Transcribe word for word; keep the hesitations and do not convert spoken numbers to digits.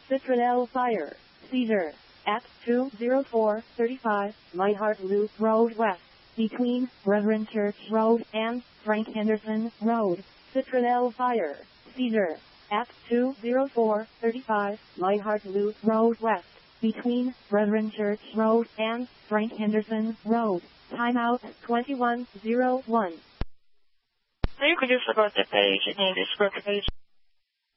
Citradel Fire, Cedar, at two oh four thirty-five Minehart Loop Road West, between Brethren Church Road and Frank Henderson Road. Citradel Fire, Cedar, at two oh four thirty-five Minehart Loop Road West, between Brethren Church Road and Frank Henderson Road. Timeout twenty-one oh one. You could just about the page. It named this book page.